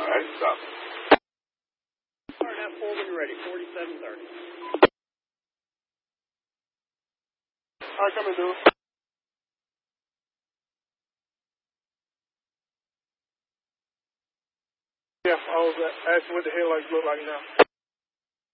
right, stop. All right, now full when you're ready, 4730. All right, come in, dude. Yeah, I was asking what the headlights look like now.